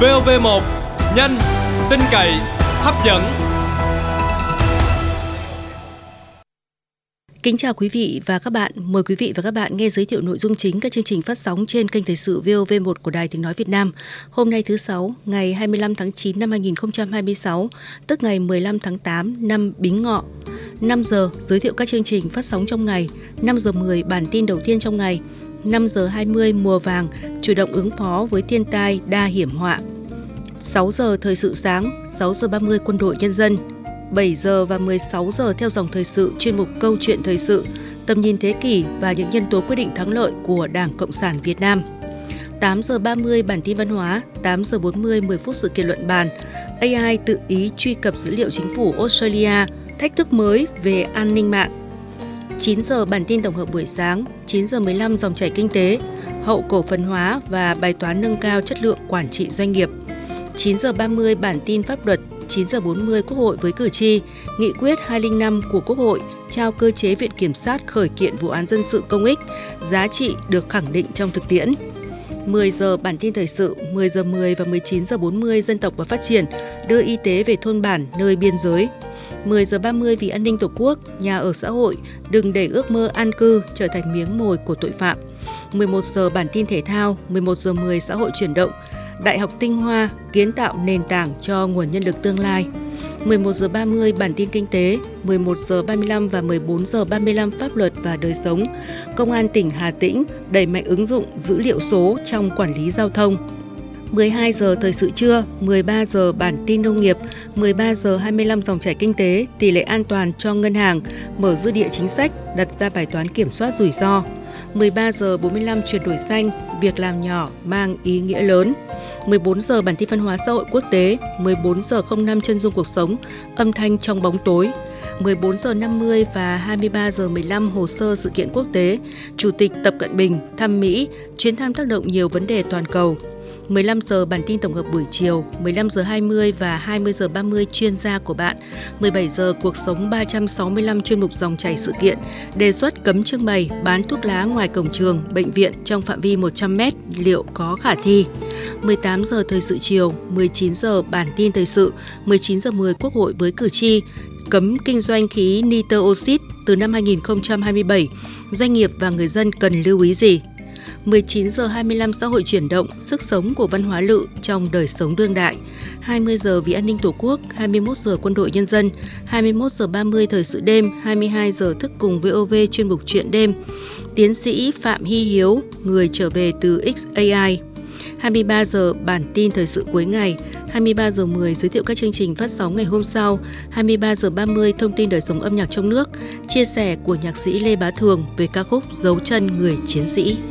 VOV1, nhanh, tin cậy, hấp dẫn. Kính chào quý vị và các bạn. Mời quý vị và các bạn nghe giới thiệu nội dung chính các chương trình phát sóng trên kênh Thời sự VOV1 của Đài Tiếng nói Việt Nam. Hôm nay thứ Sáu, ngày 25 tháng 9 năm 2026, tức ngày 15 tháng 8 năm Bính Ngọ. 5 giờ giới thiệu các chương trình phát sóng trong ngày. 5 giờ 10 bản tin đầu tiên trong ngày. 5 giờ 20 mùa vàng, chủ động ứng phó với thiên tai đa hiểm họa. 6 giờ thời sự sáng, 6 giờ 30 quân đội nhân dân. 7 giờ và 16 giờ theo dòng thời sự chuyên mục Câu chuyện thời sự, tầm nhìn thế kỷ và những nhân tố quyết định thắng lợi của Đảng Cộng sản Việt Nam. 8 giờ 30 bản tin văn hóa, 8 giờ 40 10 phút sự kiện luận bàn. AI tự ý truy cập dữ liệu chính phủ Australia, thách thức mới về an ninh mạng. 9 giờ bản tin tổng hợp buổi sáng, 9 giờ 15 dòng chảy kinh tế, hậu cổ phần hóa và bài toán nâng cao chất lượng quản trị doanh nghiệp. 9 giờ 30 bản tin pháp luật, 9 giờ 40 Quốc hội với cử tri, nghị quyết 205 của Quốc hội trao cơ chế Viện Kiểm sát khởi kiện vụ án dân sự công ích, giá trị được khẳng định trong thực tiễn. 10 giờ bản tin thời sự, 10 giờ 10 và 19 giờ 40 dân tộc và phát triển, đưa y tế về thôn bản nơi biên giới. 10 giờ 30 vì an ninh Tổ quốc, nhà ở xã hội, đừng để ước mơ an cư trở thành miếng mồi của tội phạm. 11 giờ bản tin thể thao, 11 giờ 10 xã hội chuyển động. Đại học Tinh Hoa kiến tạo nền tảng cho nguồn nhân lực tương lai. 11 giờ 30 bản tin kinh tế, 11 giờ 35 và 14 giờ 35 pháp luật và đời sống. Công an tỉnh Hà Tĩnh đẩy mạnh ứng dụng dữ liệu số trong quản lý giao thông. 12 giờ thời sự trưa, 13 giờ bản tin nông nghiệp, 13 giờ 25 dòng chảy kinh tế, tỷ lệ an toàn cho ngân hàng, mở dư địa chính sách, đặt ra bài toán kiểm soát rủi ro. 13 giờ 45 chuyển đổi xanh, việc làm nhỏ mang ý nghĩa lớn. 14 giờ bản tin văn hóa xã hội quốc tế, 14 giờ 05 chân dung cuộc sống, âm thanh trong bóng tối. 14 giờ 50 và 23 giờ 15 hồ sơ sự kiện quốc tế, Chủ tịch Tập Cận Bình thăm Mỹ, chuyến thăm tác động nhiều vấn đề toàn cầu. 15 giờ bản tin tổng hợp buổi chiều, 15 giờ 20 và 20 giờ 30 chuyên gia của bạn. 17 giờ cuộc sống 365 chuyên mục dòng chảy sự kiện, đề xuất cấm trưng bày bán thuốc lá ngoài cổng trường, bệnh viện trong phạm vi 100m liệu có khả thi. 18 giờ thời sự chiều, 19 giờ bản tin thời sự, 19 giờ 10 Quốc hội với cử tri, cấm kinh doanh khí nitơ oxit từ năm 2027, doanh nghiệp và người dân cần lưu ý gì? 19 giờ 25 xã hội chuyển động, sức sống của văn hóa lự trong đời sống đương đại. 20 giờ vì an ninh Tổ quốc, 21 giờ quân đội nhân dân, 21 giờ 30 thời sự đêm, 22 giờ thức cùng VOV chuyên mục chuyện đêm. Tiến sĩ Phạm Hy Hiếu, người trở về từ XAI. 23 giờ bản tin thời sự cuối ngày, 23 giờ 10 giới thiệu các chương trình phát sóng ngày hôm sau, 23 giờ 30 thông tin đời sống âm nhạc trong nước, chia sẻ của nhạc sĩ Lê Bá Thường về ca khúc Dấu chân người chiến sĩ.